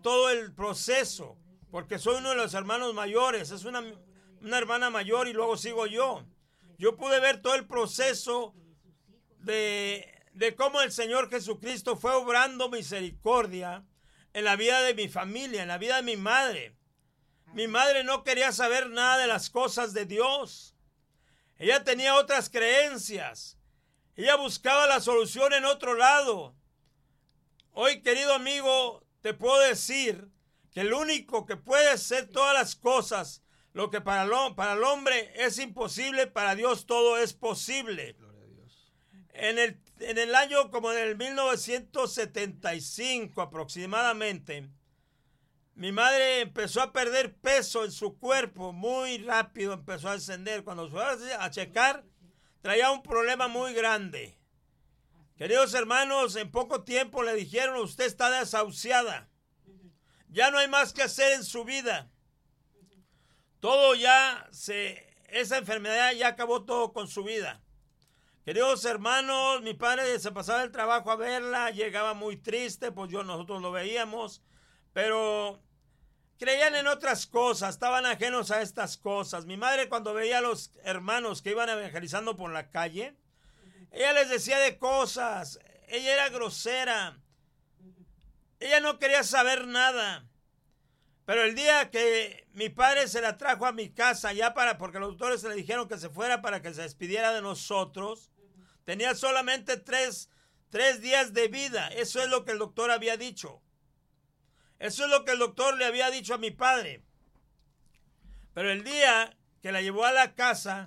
todo el proceso, porque soy uno de los hermanos mayores, es una hermana mayor y luego sigo yo. Yo pude ver todo el proceso de cómo el Señor Jesucristo fue obrando misericordia en la vida de mi familia, en la vida de mi madre. Mi madre no quería saber nada de las cosas de Dios. Ella tenía otras creencias. Ella buscaba la solución en otro lado. Hoy, querido amigo, te puedo decir que el único que puede hacer todas las cosas, lo que para el hombre es imposible, para Dios todo es posible. Gloria a Dios. En el año como del 1975 aproximadamente, mi madre empezó a perder peso en su cuerpo, muy rápido empezó a descender. Cuando fue a checar, traía un problema muy grande. Queridos hermanos, en poco tiempo le dijeron, usted está desahuciada. Ya no hay más que hacer en su vida. Esa enfermedad ya acabó todo con su vida. Queridos hermanos, mi padre se pasaba el trabajo a verla, llegaba muy triste, pues nosotros lo veíamos, pero creían en otras cosas, estaban ajenos a estas cosas. Mi madre, cuando veía a los hermanos que iban evangelizando por la calle, ella les decía de cosas, ella era grosera, ella no quería saber nada. Pero el día que mi padre se la trajo a mi casa, porque los doctores le dijeron que se fuera para que se despidiera de nosotros, tenía solamente tres días de vida. Eso es lo que el doctor había dicho. Eso es lo que el doctor le había dicho a mi padre. Pero el día que la llevó a la casa,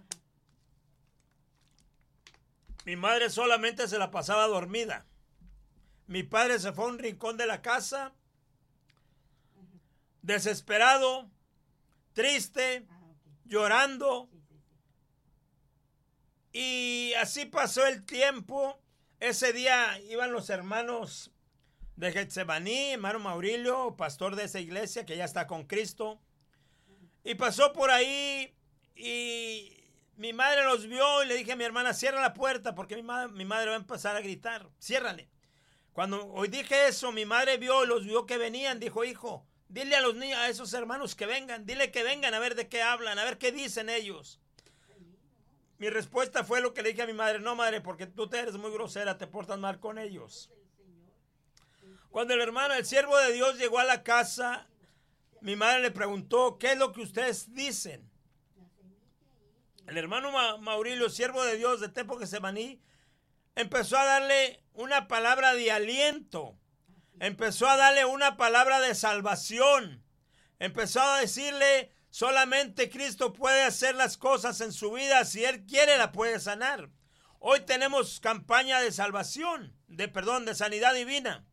mi madre solamente se la pasaba dormida. Mi padre se fue a un rincón de la casa, desesperado, triste, llorando. Y así pasó el tiempo. Ese día iban los hermanos de Getsemaní, hermano Maurilio, pastor de esa iglesia que ya está con Cristo. Y pasó por ahí y mi madre los vio y le dije a mi hermana, cierra la puerta porque mi madre va a empezar a gritar. Ciérrale. Cuando hoy dije eso, mi madre los vio que venían, dijo, hijo, dile a los niños, a esos hermanos que vengan, dile que vengan a ver de qué hablan, a ver qué dicen ellos. Mi respuesta fue lo que le dije a mi madre, no madre, porque tú eres muy grosera, te portas mal con ellos. Cuando el siervo de Dios llegó a la casa, mi madre le preguntó, ¿qué es lo que ustedes dicen? El hermano Maurilio, siervo de Dios de Templo Getsemaní, empezó a darle una palabra de aliento. Empezó a darle una palabra de salvación. Empezó a decirle, solamente Cristo puede hacer las cosas en su vida. Si Él quiere, la puede sanar. Hoy tenemos campaña de salvación, de sanidad divina.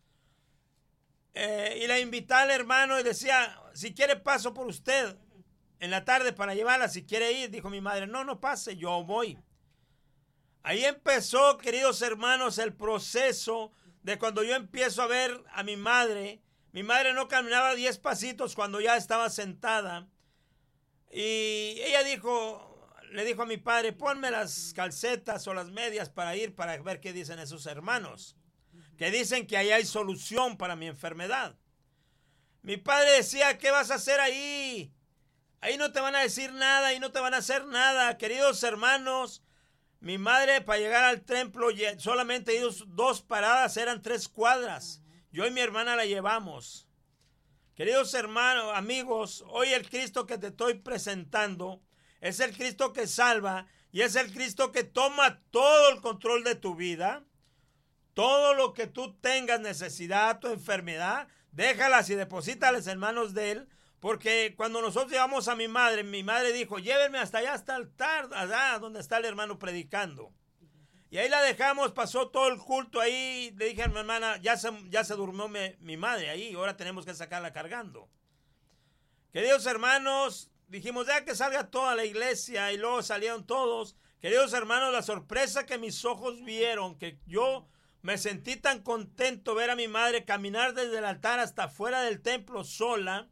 Y le invitaba al hermano y decía, si quiere paso por usted en la tarde para llevarla, si quiere ir. Dijo mi madre, no pase, yo voy. Ahí empezó, queridos hermanos, el proceso de cuando yo empiezo a ver a mi madre. Mi madre no caminaba 10 pasitos cuando ya estaba sentada. Y ella le dijo a mi padre, ponme las calcetas o las medias para ir para ver qué dicen esos hermanos. Que dicen que ahí hay solución para mi enfermedad. Mi padre decía, ¿qué vas a hacer ahí? Ahí no te van a decir nada, ahí no te van a hacer nada. Queridos hermanos, mi madre para llegar al templo solamente 2 paradas, eran 3 cuadras. Yo y mi hermana la llevamos. Queridos hermanos, amigos, hoy el Cristo que te estoy presentando es el Cristo que salva y es el Cristo que toma todo el control de tu vida. Todo lo que tú tengas necesidad, tu enfermedad, déjalas y deposítalas en manos de Él. Porque cuando nosotros llevamos a mi madre dijo, llévenme hasta allá, hasta el altar, allá donde está el hermano predicando. Y ahí la dejamos, pasó todo el culto ahí. Le dije a mi hermana, ya se durmió mi madre ahí, ahora tenemos que sacarla cargando. Queridos hermanos, dijimos, ya que salga toda la iglesia, y luego salieron todos. Queridos hermanos, la sorpresa que mis ojos vieron, que yo me sentí tan contento ver a mi madre caminar desde el altar hasta afuera del templo sola.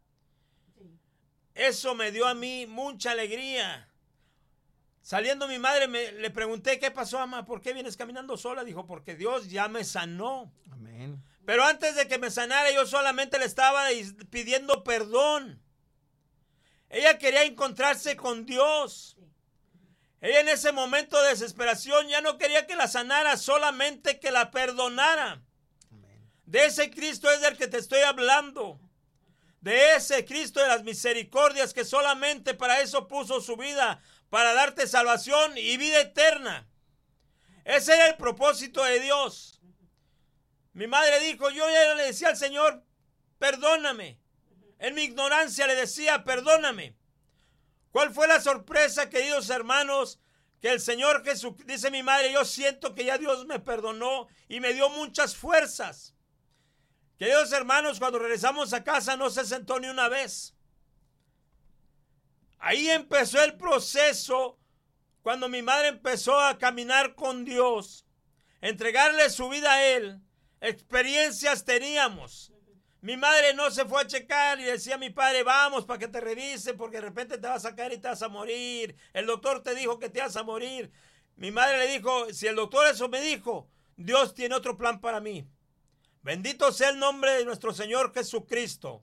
Eso me dio a mí mucha alegría. Saliendo mi madre, le pregunté, ¿qué pasó, mamá? ¿Por qué vienes caminando sola? Dijo, porque Dios ya me sanó. Amén. Pero antes de que me sanara, yo solamente le estaba pidiendo perdón. Ella quería encontrarse con Dios. Ella en ese momento de desesperación ya no quería que la sanara, solamente que la perdonara. De ese Cristo es del que te estoy hablando. De ese Cristo de las misericordias que solamente para eso puso su vida, para darte salvación y vida eterna. Ese era el propósito de Dios. Mi madre dijo, yo ya le decía al Señor, perdóname. En mi ignorancia le decía, perdóname. ¿Cuál fue la sorpresa, queridos hermanos? Que el Señor Jesús, dice mi madre, yo siento que ya Dios me perdonó y me dio muchas fuerzas. Queridos hermanos, cuando regresamos a casa no se sentó ni una vez. Ahí empezó el proceso, cuando mi madre empezó a caminar con Dios, entregarle su vida a Él. Experiencias teníamos. Mi madre no se fue a checar y decía a mi padre, vamos para que te revise porque de repente te vas a caer y te vas a morir. El doctor te dijo que te vas a morir. Mi madre le dijo, si el doctor eso me dijo, Dios tiene otro plan para mí. Bendito sea el nombre de nuestro Señor Jesucristo,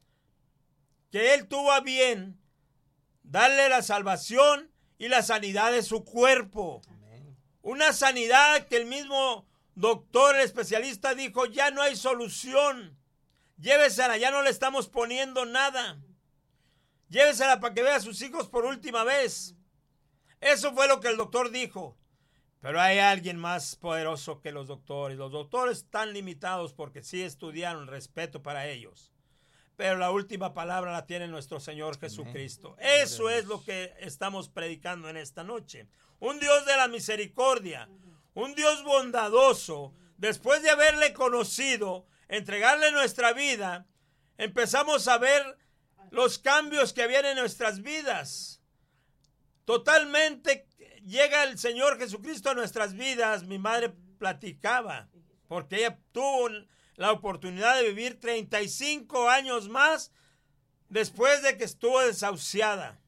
que Él tuvo a bien darle la salvación y la sanidad de su cuerpo. Amén. Una sanidad que el mismo doctor, el especialista, dijo, ya no hay solución. Llévesela, ya no le estamos poniendo nada. Llévesela para que vea a sus hijos por última vez. Eso fue lo que el doctor dijo. Pero hay alguien más poderoso que los doctores. Los doctores están limitados porque sí estudiaron, respeto para ellos. Pero la última palabra la tiene nuestro Señor Jesucristo. Eso es lo que estamos predicando en esta noche. Un Dios de la misericordia. Un Dios bondadoso. Después de haberle conocido, entregarle nuestra vida, empezamos a ver los cambios que habían en nuestras vidas. Totalmente llega el Señor Jesucristo a nuestras vidas. Mi madre platicaba, porque ella tuvo la oportunidad de vivir 35 años más después de que estuvo desahuciada.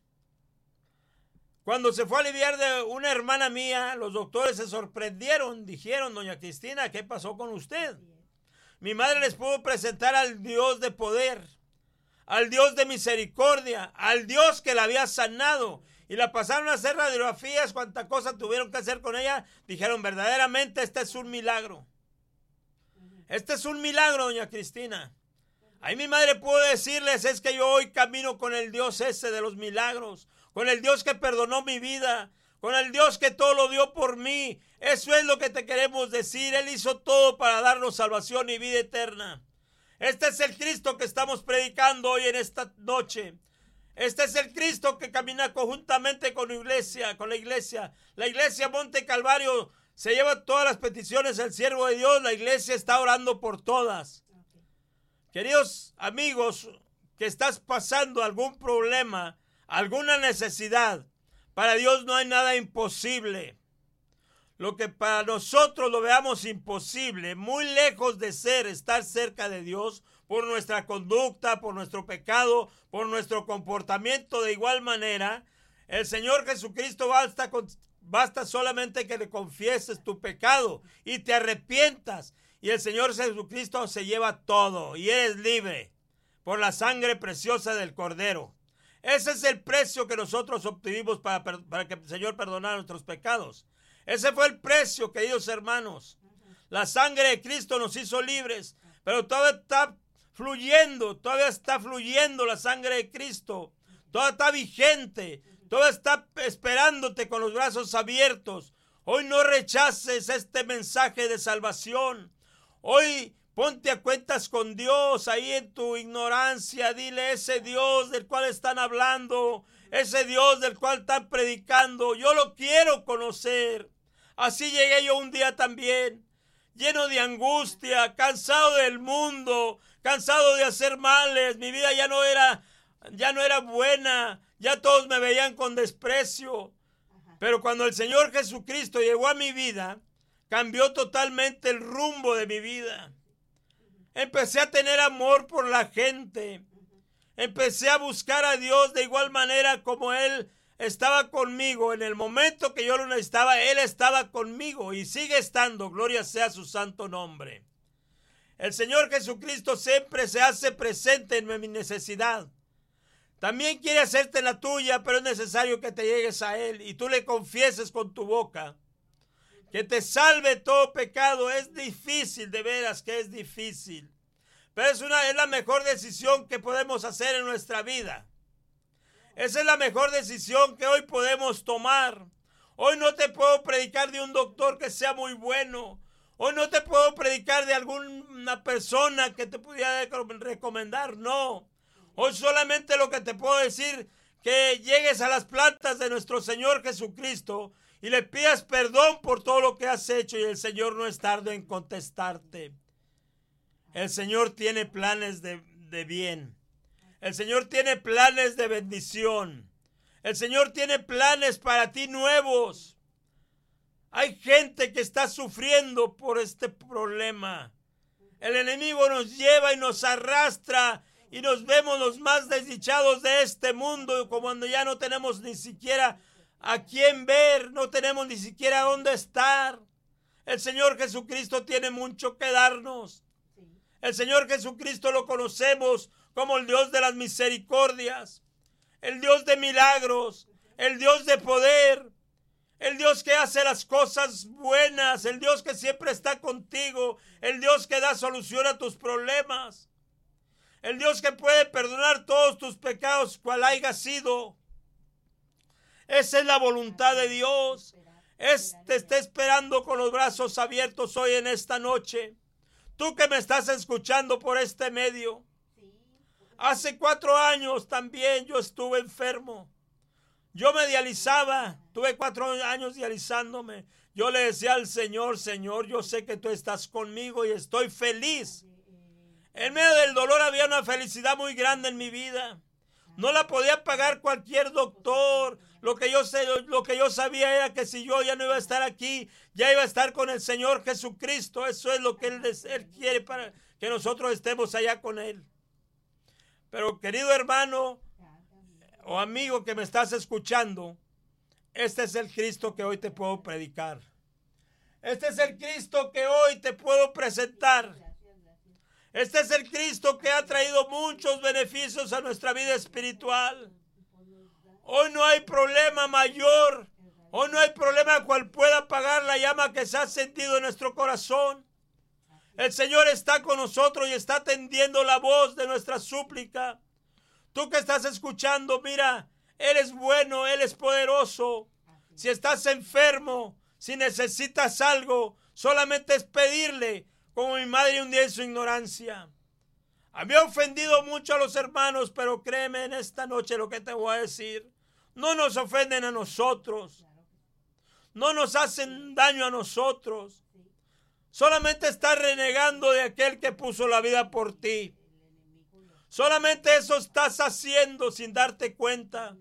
Cuando se fue a aliviar de una hermana mía, los doctores se sorprendieron. Dijeron, doña Cristina, ¿qué pasó con usted? Mi madre les pudo presentar al Dios de poder, al Dios de misericordia, al Dios que la había sanado. Y la pasaron a hacer radiografías, cuánta cosa tuvieron que hacer con ella. Dijeron, verdaderamente este es un milagro. Este es un milagro, doña Cristina. Ahí mi madre pudo decirles, es que yo hoy camino con el Dios ese de los milagros, con el Dios que perdonó mi vida, con el Dios que todo lo dio por mí. Eso es lo que te queremos decir. Él hizo todo para darnos salvación y vida eterna. Este es el Cristo que estamos predicando hoy en esta noche. Este es el Cristo que camina conjuntamente con la iglesia. La iglesia Monte Calvario se lleva todas las peticiones del siervo de Dios. La iglesia está orando por todas. Queridos amigos, que estás pasando algún problema, alguna necesidad, para Dios no hay nada imposible. Lo que para nosotros lo veamos imposible, muy lejos de ser estar cerca de Dios, por nuestra conducta, por nuestro pecado, por nuestro comportamiento de igual manera, el Señor Jesucristo basta solamente que le confieses tu pecado y te arrepientas. Y el Señor Jesucristo se lleva todo y eres libre por la sangre preciosa del Cordero. Ese es el precio que nosotros obtuvimos para que el Señor perdonara nuestros pecados. Ese fue el precio, queridos hermanos. La sangre de Cristo nos hizo libres, pero todavía está fluyendo la sangre de Cristo. Todavía está vigente, todavía está esperándote con los brazos abiertos. Hoy no rechaces este mensaje de salvación. Hoy ponte a cuentas con Dios ahí en tu ignorancia. Dile, ese Dios del cual están hablando, ese Dios del cual están predicando, yo lo quiero conocer. Así llegué yo un día también, lleno de angustia, cansado del mundo, cansado de hacer males. Mi vida ya no era buena, ya todos me veían con desprecio. Pero cuando el Señor Jesucristo llegó a mi vida, cambió totalmente el rumbo de mi vida. Empecé a tener amor por la gente. Empecé a buscar a Dios de igual manera como Él estaba conmigo. En el momento que yo lo necesitaba, Él estaba conmigo y sigue estando. Gloria sea su santo nombre. El Señor Jesucristo siempre se hace presente en mi necesidad. También quiere hacerte en la tuya, pero es necesario que te llegues a Él y tú le confieses con tu boca que te salve todo pecado. Es difícil, de veras que es difícil. Pero es la mejor decisión que podemos hacer en nuestra vida. Esa es la mejor decisión que hoy podemos tomar. Hoy no te puedo predicar de un doctor que sea muy bueno. Hoy no te puedo predicar de alguna persona que te pudiera recomendar. No. Hoy solamente lo que te puedo decir, que llegues a las plantas de nuestro Señor Jesucristo y le pidas perdón por todo lo que has hecho, y el Señor no es tardo en contestarte. El Señor tiene planes de bien. El Señor tiene planes de bendición. El Señor tiene planes para ti nuevos. Hay gente que está sufriendo por este problema. El enemigo nos lleva y nos arrastra y nos vemos los más desdichados de este mundo, cuando ya no tenemos ni siquiera a quién ver, no tenemos ni siquiera dónde estar. El Señor Jesucristo tiene mucho que darnos. El Señor Jesucristo lo conocemos como el Dios de las misericordias, el Dios de milagros, el Dios de poder, el Dios que hace las cosas buenas, el Dios que siempre está contigo, el Dios que da solución a tus problemas, el Dios que puede perdonar todos tus pecados, cual haya sido. Esa es la voluntad de Dios. Te está esperando con los brazos abiertos hoy en esta noche. Tú que me estás escuchando por este medio. Hace 4 años también yo estuve enfermo. Yo me dializaba. Tuve 4 años dializándome. Yo le decía al Señor: Señor, yo sé que tú estás conmigo y estoy feliz. En medio del dolor había una felicidad muy grande en mi vida. No la podía pagar cualquier doctor. Lo que yo sabía era que si yo ya no iba a estar aquí, ya iba a estar con el Señor Jesucristo. Eso es lo que Él quiere, para que nosotros estemos allá con Él. Pero querido hermano o amigo que me estás escuchando, este es el Cristo que hoy te puedo predicar. Este es el Cristo que hoy te puedo presentar. Este es el Cristo que ha traído muchos beneficios a nuestra vida espiritual. Hoy no hay problema mayor. Hoy no hay problema cual pueda apagar la llama que se ha sentido en nuestro corazón. El Señor está con nosotros y está atendiendo la voz de nuestra súplica. Tú que estás escuchando, mira, Él es bueno, Él es poderoso. Si estás enfermo, si necesitas algo, solamente es pedirle, como mi madre un día en su ignorancia. Había ofendido mucho a los hermanos, pero créeme en esta noche lo que te voy a decir. No nos ofenden a nosotros. No nos hacen daño a nosotros. Solamente estás renegando de aquel que puso la vida por ti. Solamente eso estás haciendo sin darte cuenta.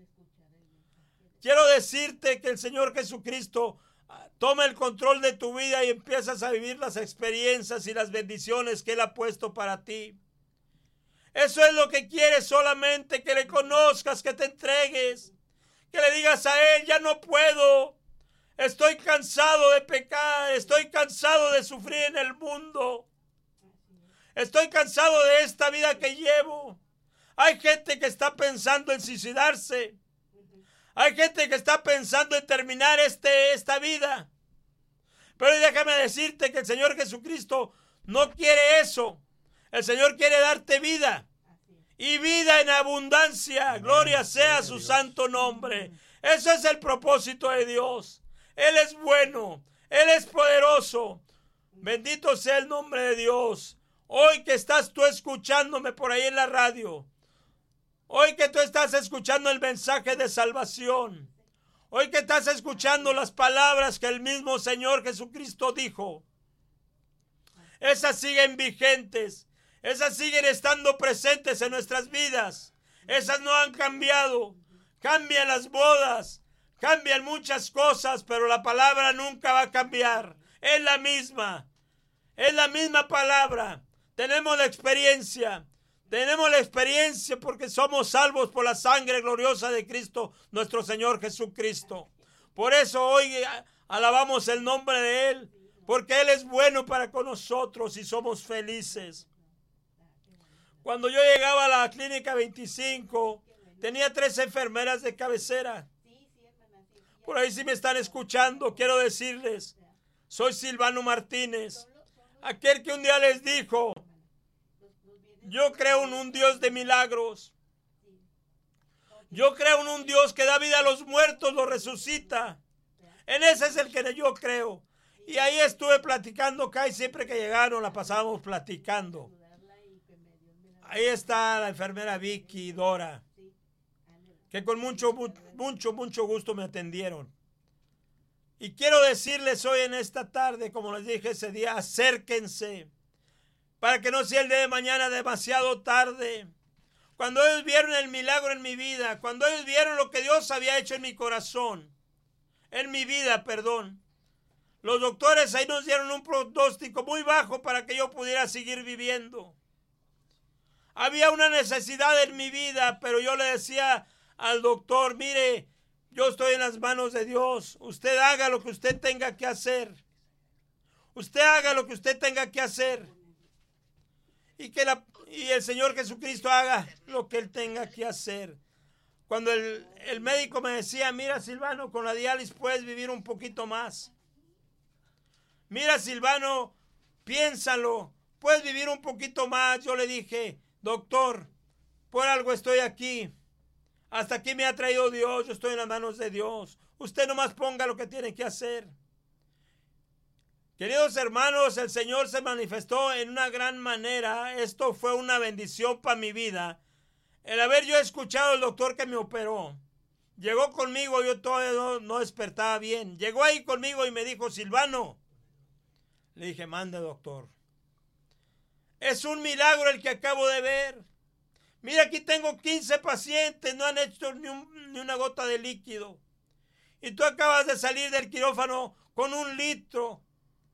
Quiero decirte que el Señor Jesucristo toma el control de tu vida y empiezas a vivir las experiencias y las bendiciones que Él ha puesto para ti. Eso es lo que quiere, solamente que le conozcas, que te entregues, que le digas a Él: ya no puedo, estoy cansado de pecar, estoy cansado de sufrir en el mundo, estoy cansado de esta vida que llevo. Hay gente que está pensando en suicidarse. Hay gente que está pensando en terminar esta vida. Pero déjame decirte que el Señor Jesucristo no quiere eso. El Señor quiere darte vida. Y vida en abundancia. Gloria sea su santo nombre. Ese es el propósito de Dios. Él es bueno. Él es poderoso. Bendito sea el nombre de Dios. Hoy que estás tú escuchándome por ahí en la radio. Hoy que tú estás escuchando el mensaje de salvación. Hoy que estás escuchando las palabras que el mismo Señor Jesucristo dijo. Esas siguen vigentes. Esas siguen estando presentes en nuestras vidas. Esas no han cambiado. Cambian las bodas. Cambian muchas cosas, pero la palabra nunca va a cambiar. Es la misma. Es la misma palabra. Tenemos la experiencia. Tenemos la experiencia porque somos salvos por la sangre gloriosa de Cristo, nuestro Señor Jesucristo. Por eso hoy alabamos el nombre de Él, porque Él es bueno para con nosotros y somos felices. Cuando yo llegaba a la clínica 25, tenía 3 enfermeras de cabecera. Por ahí si me están escuchando, quiero decirles, soy Silvano Martínez, aquel que un día les dijo, yo creo en un Dios de milagros. Yo creo en un Dios que da vida a los muertos, los resucita. En ese es el que yo creo. Y ahí estuve platicando, casi siempre que llegaron la pasábamos platicando. Ahí está la enfermera Vicky y Dora, que con mucho gusto me atendieron. Y quiero decirles hoy en esta tarde, como les dije ese día, acérquense, para que no sea el día de mañana demasiado tarde. Cuando ellos vieron el milagro en mi vida, cuando ellos vieron lo que Dios había hecho en mi corazón, en mi vida, perdón. Los doctores ahí nos dieron un pronóstico muy bajo para que yo pudiera seguir viviendo. Había una necesidad en mi vida, pero yo le decía al doctor, mire, yo estoy en las manos de Dios. Usted haga lo que usted tenga que hacer. Usted haga lo que usted tenga que hacer. Y el Señor Jesucristo haga lo que Él tenga que hacer. Cuando el médico me decía, mira Silvano, con la diálisis puedes vivir un poquito más. Mira Silvano, piénsalo, puedes vivir un poquito más. Yo le dije, doctor, por algo estoy aquí. Hasta aquí me ha traído Dios, yo estoy en las manos de Dios. Usted nomás ponga lo que tiene que hacer. Queridos hermanos, el Señor se manifestó en una gran manera. Esto fue una bendición para mi vida. El haber yo escuchado al doctor que me operó. Llegó conmigo, yo todavía no despertaba bien. Llegó ahí conmigo y me dijo, Silvano. Le dije, mande doctor. Es un milagro el que acabo de ver. Mira, aquí tengo 15 pacientes, no han hecho ni una gota de líquido. Y tú acabas de salir del quirófano con 1 litro.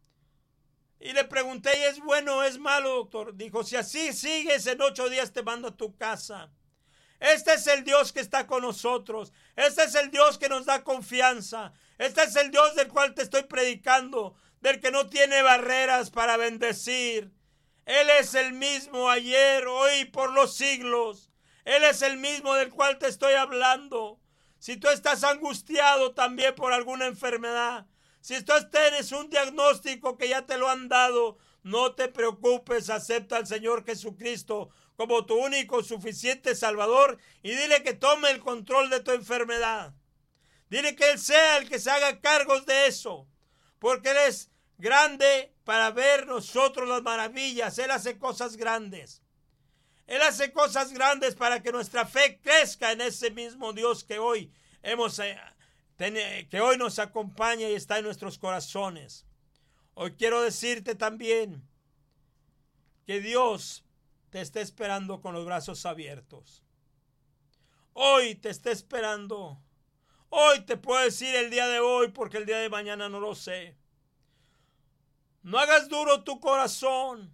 Y le pregunté, ¿y es bueno o es malo, doctor? Dijo, si así sigues, en 8 días te mando a tu casa. Este es el Dios que está con nosotros. Este es el Dios que nos da confianza. Este es el Dios del cual te estoy predicando, del que no tiene barreras para bendecir. Él es el mismo ayer, hoy y por los siglos. Él es el mismo del cual te estoy hablando. Si tú estás angustiado también por alguna enfermedad, si tú tienes un diagnóstico que ya te lo han dado, no te preocupes, acepta al Señor Jesucristo como tu único suficiente Salvador y dile que tome el control de tu enfermedad. Dile que Él sea el que se haga cargos de eso, porque Él es grande para ver nosotros las maravillas. Él hace cosas grandes. Él hace cosas grandes para que nuestra fe crezca en ese mismo Dios que hoy nos acompaña y está en nuestros corazones. Hoy quiero decirte también que Dios te está esperando con los brazos abiertos. Hoy te está esperando. Hoy te puedo decir el día de hoy porque el día de mañana no lo sé. No hagas duro tu corazón.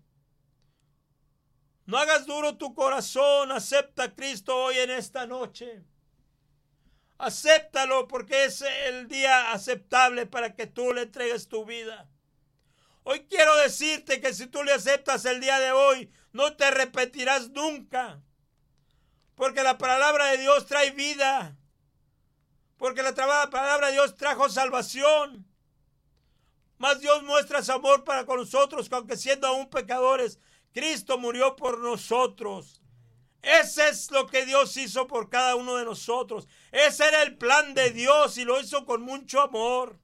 No hagas duro tu corazón. Acepta a Cristo hoy en esta noche. Acéptalo porque es el día aceptable para que tú le entregues tu vida. Hoy quiero decirte que si tú le aceptas el día de hoy, no te arrepentirás nunca. Porque la palabra de Dios trae vida. Porque la palabra de Dios trajo salvación. Mas Dios muestra su amor para con nosotros, que aunque siendo aún pecadores, Cristo murió por nosotros. Ese es lo que Dios hizo por cada uno de nosotros. Ese era el plan de Dios y lo hizo con mucho amor.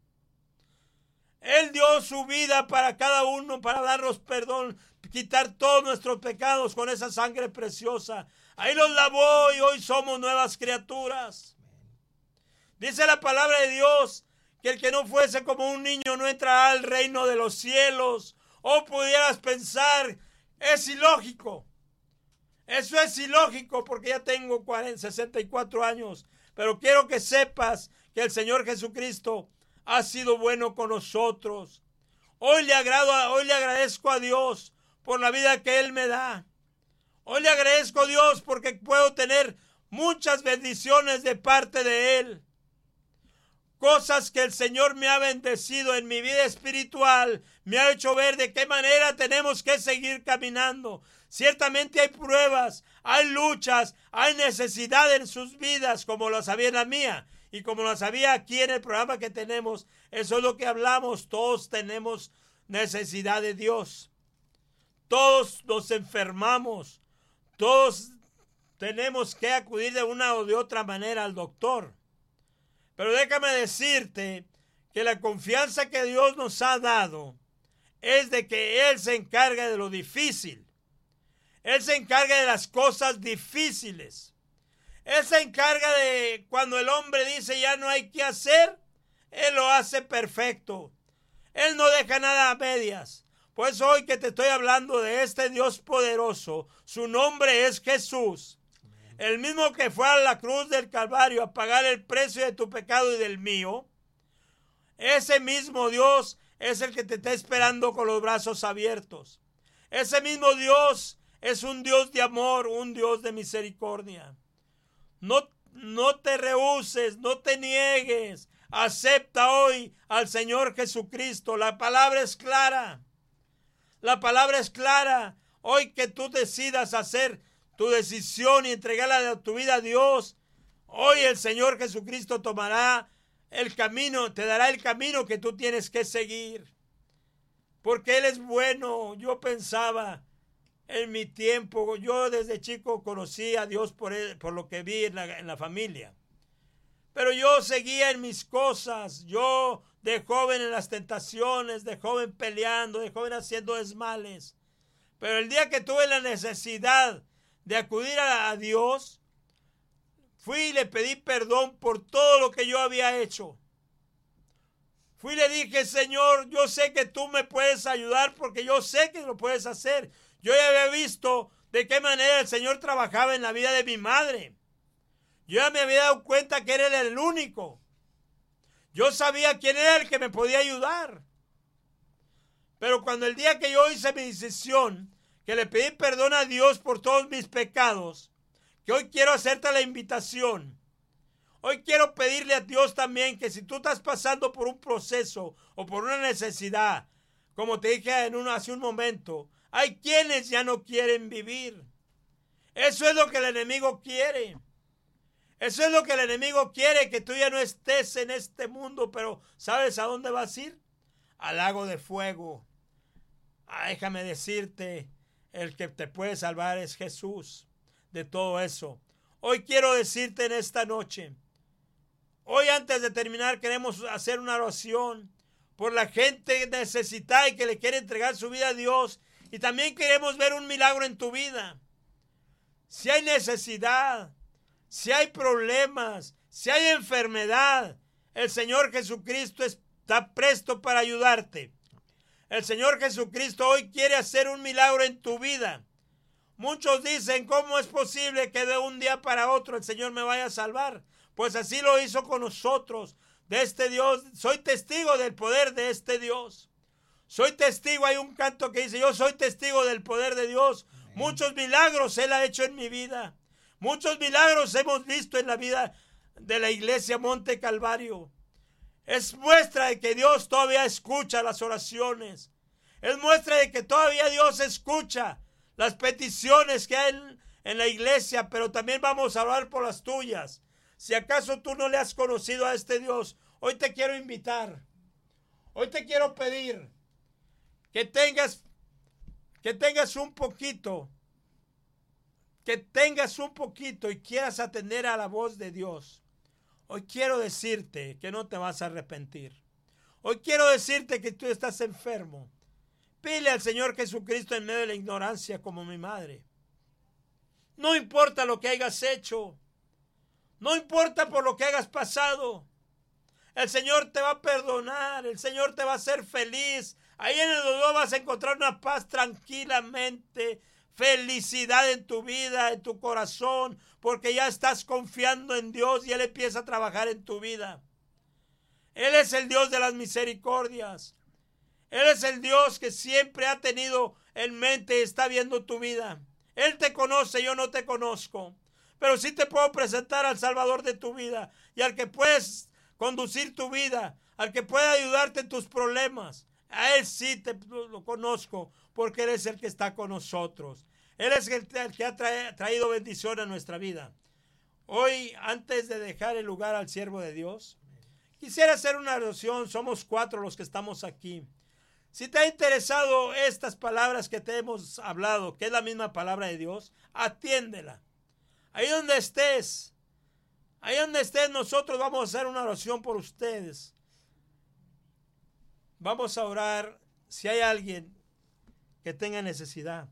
Él dio su vida para cada uno, para darnos perdón, quitar todos nuestros pecados con esa sangre preciosa. Ahí los lavó y hoy somos nuevas criaturas. Dice la palabra de Dios que el que no fuese como un niño no entrará al reino de los cielos. O pudieras pensar, es ilógico. Eso es ilógico porque ya tengo 64 años. Pero quiero que sepas que el Señor Jesucristo ha sido bueno con nosotros. Hoy le agradezco a Dios por la vida que Él me da. Hoy le agradezco a Dios porque puedo tener muchas bendiciones de parte de Él. cosas que el Señor me ha bendecido en mi vida espiritual, me ha hecho ver de qué manera tenemos que seguir caminando. Ciertamente hay pruebas, hay luchas, hay necesidad en sus vidas, como las había en la mía y como las había aquí en el programa que tenemos. Eso es lo que hablamos. Todos tenemos necesidad de Dios. Todos nos enfermamos. Todos tenemos que acudir de una o de otra manera al doctor. Pero déjame decirte que la confianza que Dios nos ha dado es de que Él se encarga de lo difícil. Él se encarga de las cosas difíciles. Él se encarga de cuando el hombre dice ya no hay que hacer, Él lo hace perfecto. Él no deja nada a medias. Pues hoy que te estoy hablando de este Dios poderoso, su nombre es Jesús. El mismo que fue a la cruz del Calvario a pagar el precio de tu pecado y del mío. Ese mismo Dios es el que te está esperando con los brazos abiertos. Ese mismo Dios es un Dios de amor, un Dios de misericordia. No te rehúses, no te niegues. Acepta hoy al Señor Jesucristo. La palabra es clara. La palabra es clara. Hoy que tú decidas hacer tu decisión y entregarla de tu vida a Dios, hoy el Señor Jesucristo tomará el camino, te dará el camino que tú tienes que seguir. Porque Él es bueno. Yo pensaba en mi tiempo, yo desde chico conocí a Dios por lo que vi en la familia. Pero yo seguía en mis cosas. Yo de joven en las tentaciones, de joven peleando, de joven haciendo desmales. Pero el día que tuve la necesidad de acudir a Dios, fui y le pedí perdón por todo lo que yo había hecho. Fui y le dije, Señor, yo sé que tú me puedes ayudar porque yo sé que lo puedes hacer. Yo ya había visto de qué manera el Señor trabajaba en la vida de mi madre. Yo ya me había dado cuenta que Él era el único. Yo sabía quién era el que me podía ayudar. Pero cuando el día que yo hice mi decisión, que le pedí perdón a Dios por todos mis pecados, que hoy quiero hacerte la invitación. Hoy quiero pedirle a Dios también que si tú estás pasando por un proceso o por una necesidad, como te dije hace un momento, hay quienes ya no quieren vivir. Eso es lo que el enemigo quiere. Eso es lo que el enemigo quiere, que tú ya no estés en este mundo, pero ¿sabes a dónde vas a ir? Al lago de fuego. Déjame decirte, el que te puede salvar es Jesús de todo eso. Hoy quiero decirte en esta noche, hoy antes de terminar queremos hacer una oración por la gente necesitada y que le quiere entregar su vida a Dios. Y también queremos ver un milagro en tu vida. Si hay necesidad, si hay problemas, si hay enfermedad, el Señor Jesucristo está presto para ayudarte. El Señor Jesucristo hoy quiere hacer un milagro en tu vida. Muchos dicen, ¿cómo es posible que de un día para otro el Señor me vaya a salvar? Pues así lo hizo con nosotros, de este Dios. Soy testigo del poder de este Dios. Soy testigo, hay un canto que dice, yo soy testigo del poder de Dios. Amén. Muchos milagros Él ha hecho en mi vida. Muchos milagros hemos visto en la vida de la iglesia Monte Calvario. Es muestra de que Dios todavía escucha las oraciones. Es muestra de que todavía Dios escucha las peticiones que hay en la iglesia, pero también vamos a orar por las tuyas. Si acaso tú no le has conocido a este Dios, hoy te quiero invitar. Hoy te quiero pedir que tengas un poquito y quieras atender a la voz de Dios. Hoy quiero decirte que no te vas a arrepentir. Hoy quiero decirte que tú estás enfermo. Pídele al Señor Jesucristo en medio de la ignorancia como mi madre. No importa lo que hayas hecho. No importa por lo que hayas pasado. El Señor te va a perdonar. El Señor te va a hacer feliz. Ahí en el dolor vas a encontrar una paz tranquilamente. Felicidad en tu vida, en tu corazón. Porque ya estás confiando en Dios y Él empieza a trabajar en tu vida. Él es el Dios de las misericordias. Él es el Dios que siempre ha tenido en mente y está viendo tu vida. Él te conoce, yo no te conozco. Pero sí te puedo presentar al Salvador de tu vida y al que puedes conducir tu vida, al que puede ayudarte en tus problemas. A Él sí lo conozco, porque Él es el que está con nosotros. Él es el que ha traído bendición a nuestra vida. Hoy, antes de dejar el lugar al siervo de Dios, quisiera hacer una oración. Somos 4 los que estamos aquí. Si te ha interesado estas palabras que te hemos hablado, que es la misma palabra de Dios, atiéndela. Ahí donde estés, nosotros vamos a hacer una oración por ustedes. Vamos a orar si hay alguien que tenga necesidad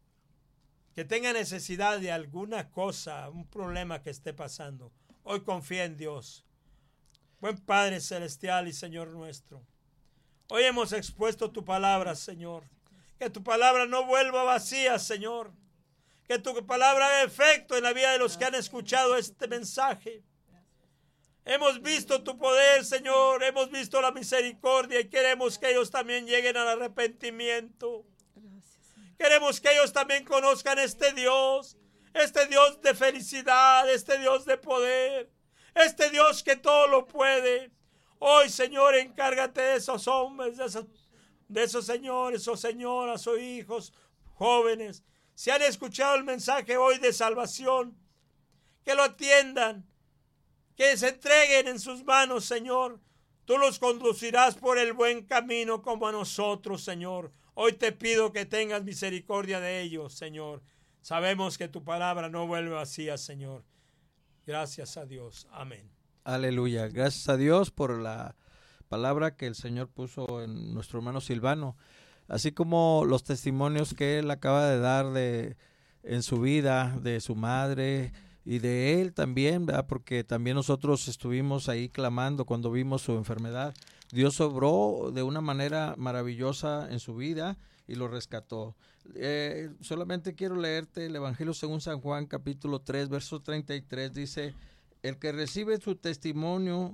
de alguna cosa, un problema que esté pasando. Hoy confía en Dios. Buen Padre Celestial y Señor nuestro, hoy hemos expuesto tu palabra, Señor. Que tu palabra no vuelva vacía, Señor. Que tu palabra haga efecto en la vida de los que han escuchado este mensaje. Hemos visto tu poder, Señor. Hemos visto la misericordia y queremos que ellos también lleguen al arrepentimiento. Queremos que ellos también conozcan este Dios de felicidad, este Dios de poder, este Dios que todo lo puede. Hoy, Señor, encárgate de esos hombres, de esos señores o señoras o hijos jóvenes. Si han escuchado el mensaje hoy de salvación, que lo atiendan, que se entreguen en sus manos, Señor. Tú los conducirás por el buen camino como a nosotros, Señor. Hoy te pido que tengas misericordia de ellos, Señor. Sabemos que tu palabra no vuelve vacía, Señor. Gracias a Dios. Amén. Aleluya. Gracias a Dios por la palabra que el Señor puso en nuestro hermano Silvano, así como los testimonios que él acaba de dar en su vida, de su madre y de él también, ¿verdad? Porque también nosotros estuvimos ahí clamando cuando vimos su enfermedad. Dios obró de una manera maravillosa en su vida y lo rescató. Solamente quiero leerte el Evangelio según San Juan, capítulo 3, verso 33. Dice: el que recibe su testimonio,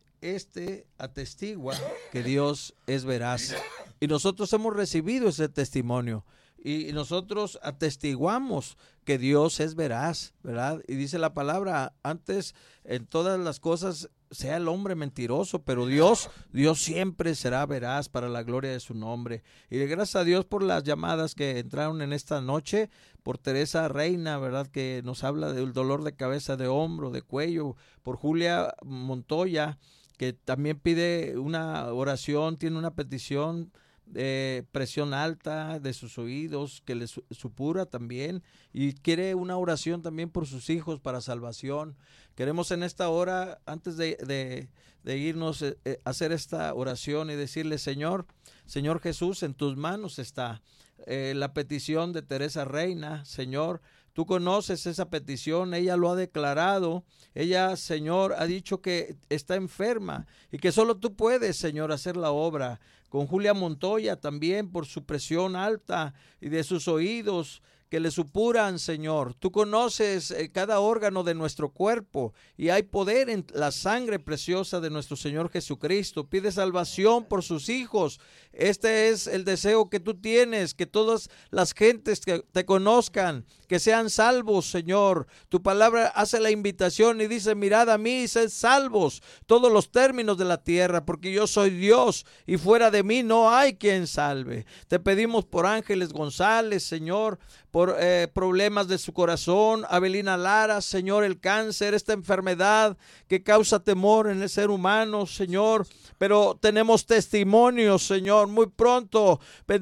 atestigua que Dios es veraz. Y nosotros hemos recibido ese testimonio. Y nosotros atestiguamos que Dios es veraz, ¿verdad? Y dice la palabra, antes en todas las cosas sea el hombre mentiroso, pero Dios siempre será veraz para la gloria de su nombre. Y gracias a Dios por las llamadas que entraron en esta noche, por Teresa Reina, ¿verdad? Que nos habla del dolor de cabeza, de hombro, de cuello, por Julia Montoya, que también pide una oración, tiene una petición de presión alta de sus oídos, que le supura también, y quiere una oración también por sus hijos para salvación. Queremos en esta hora, antes de irnos, hacer esta oración y decirle: Señor Jesús, en tus manos está la petición de Teresa Reina. Señor, tú conoces esa petición, ella lo ha declarado, ella, Señor, ha dicho que está enferma y que solo tú puedes, Señor, hacer la obra. Con Julia Montoya también, por su presión alta y de sus oídos que le supuran, Señor. Tú conoces cada órgano de nuestro cuerpo y hay poder en la sangre preciosa de nuestro Señor Jesucristo. Pide salvación por sus hijos. Este es el deseo que tú tienes, que todas las gentes que te conozcan, que sean salvos, Señor. Tu palabra hace la invitación y dice: mirad a mí y sed salvos todos los términos de la tierra, porque yo soy Dios y fuera de mí no hay quien salve. Te pedimos por Ángeles González, Señor, por problemas de su corazón, Abelina Lara, Señor, el cáncer, esta enfermedad que causa temor en el ser humano, Señor, pero tenemos testimonios, Señor. Muy pronto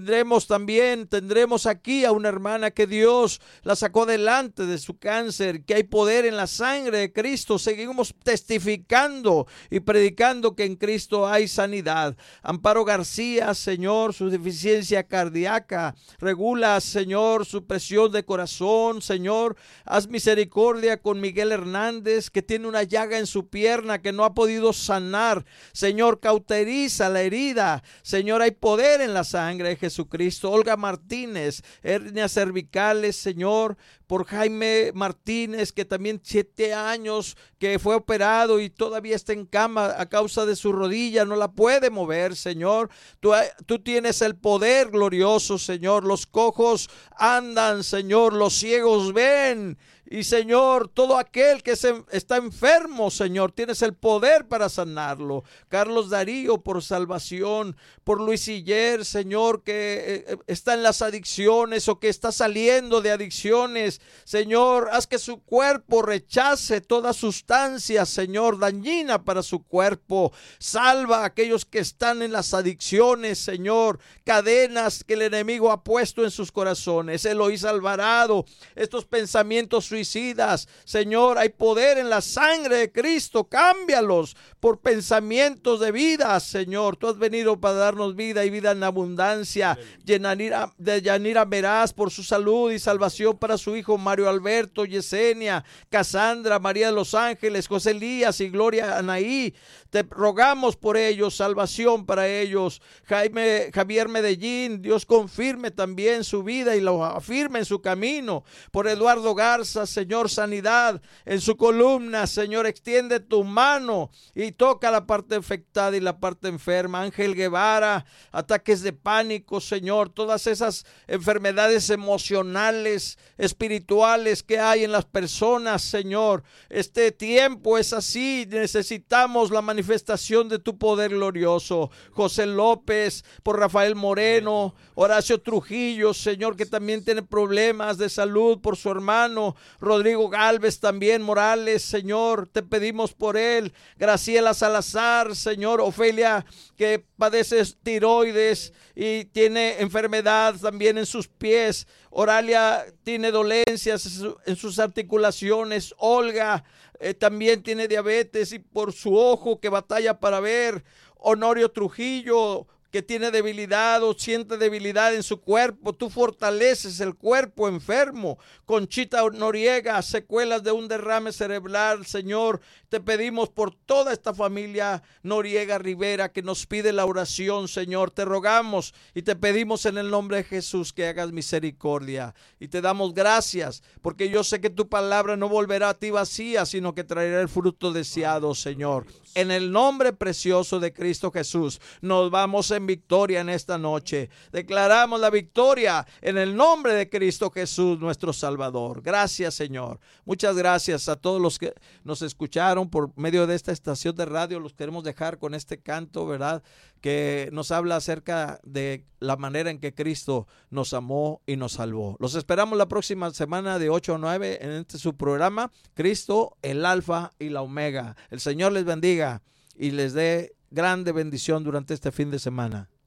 tendremos aquí a una hermana que Dios la sacó delante de su cáncer, que hay poder en la sangre de Cristo. Seguimos testificando y predicando que en Cristo hay sanidad. Amparo García, Señor, su deficiencia cardíaca, regula, Señor, su presión de corazón, Señor. Haz misericordia con Miguel Hernández, que tiene una llaga en su pierna que no ha podido sanar. Señor, cauteriza la herida. Señor, hay poder en la sangre de Jesucristo. Olga Martínez, hernias cervicales, Señor. Por Jaime Martínez, que también 7 años que fue operado y todavía está en cama a causa de su rodilla, no la puede mover, Señor. Tú tienes el poder glorioso, Señor. Los cojos andan, Señor, los ciegos ven Y Señor, todo aquel que está enfermo, Señor, tienes el poder para sanarlo. Carlos Darío por salvación, por Luis Siller, Señor, que está en las adicciones o que está saliendo de adicciones. Señor, haz que su cuerpo rechace toda sustancia, Señor, dañina para su cuerpo. Salva a aquellos que están en las adicciones, Señor, cadenas que el enemigo ha puesto en sus corazones. Eloís Alvarado, estos pensamientos suicidas, Señor, hay poder en la sangre de Cristo, cámbialos por pensamientos de vida, Señor. Tú has venido para darnos vida y vida en abundancia. Yanira Meraz por su salud y salvación para su hijo Mario Alberto, Yesenia, Cassandra, María de los Ángeles, José Elías y Gloria Anaí. Te rogamos por ellos, salvación para ellos. Javier Medellín, Dios confirme también su vida y lo afirme en su camino. Por Eduardo Garza, Señor, sanidad en su columna, Señor, extiende tu mano y toca la parte afectada y la parte enferma. Ángel Guevara, ataques de pánico, Señor, todas esas enfermedades emocionales, espirituales que hay en las personas, Señor. Este tiempo es así, necesitamos la manifestación de tu poder glorioso. José López, por Rafael Moreno, Horacio Trujillo, Señor, que también tiene problemas de salud por su hermano. Rodrigo Galvez también, Morales, Señor, te pedimos por él. Graciela Salazar, Señor. Ofelia, que padece tiroides y tiene enfermedad también en sus pies. Oralia tiene dolencias en sus articulaciones. Olga también tiene diabetes y por su ojo que batalla para ver. Honorio Trujillo, que tiene debilidad o siente debilidad en su cuerpo, tú fortaleces el cuerpo enfermo. Conchita Noriega, secuelas de un derrame cerebral, Señor, te pedimos por toda esta familia Noriega Rivera que nos pide la oración, Señor, te rogamos y te pedimos en el nombre de Jesús que hagas misericordia y te damos gracias porque yo sé que tu palabra no volverá a ti vacía, sino que traerá el fruto deseado, Señor. En el nombre precioso de Cristo Jesús, nos vamos en victoria en esta noche. Declaramos la victoria en el nombre de Cristo Jesús, nuestro Salvador. Gracias, Señor. Muchas gracias a todos los que nos escucharon por medio de esta estación de radio. Los queremos dejar con este canto, ¿verdad?, que nos habla acerca de la manera en que Cristo nos amó y nos salvó. Los esperamos la próxima semana de 8 a 9 en este su programa, Cristo, el Alfa y la Omega. El Señor les bendiga y les dé grande bendición durante este fin de semana.